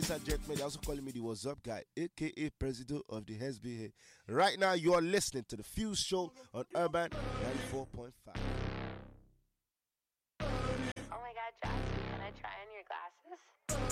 ladies and gentlemen, they're also calling me the What's Up guy, aka President of the SBA. Right now, you are listening to the Fuse Show on Urban 94.5. Oh my god, Jackson, can I try on your glasses?